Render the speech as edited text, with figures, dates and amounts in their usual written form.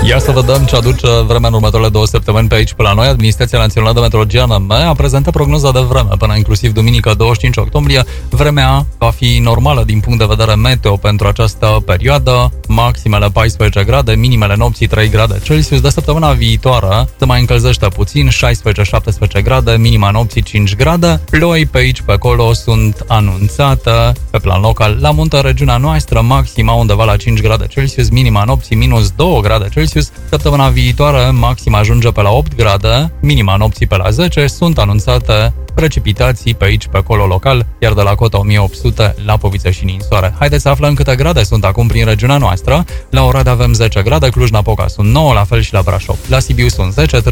Ia să vedem ce aduce vremea în următoarele 2 săptămâni pe aici pe la noi. Administrația Națională de Meteorologie ANM a prezentat prognoza de vreme până inclusiv duminică 25 octombrie. Vremea va fi normală din punct de vedere meteo pentru această perioadă. Maximele 14 grade, minimele nopții 3 grade Celsius. De săptămâna viitoare se mai încălzește puțin, 16-17 grade, minima nopții 5 grade. Ploi pe aici pe acolo sunt anunțate pe plan local. La munte, regiunea noastră, maxima undeva la 5 grade Celsius, minima nopții minus 2 grade Celsius. Săptămâna viitoare, maxima ajunge pe la 8 grade, minima nopții pe la 10. Sunt anunțate precipitații pe aici, pe acolo local, iar de la cota 1800 la Povițe și Ninsoare. Haideți să aflăm câte grade sunt acum prin regiunea noastră. La Oradea avem 10 grade, Cluj-Napoca sunt 9, la fel și la Brașov. La Sibiu sunt 10,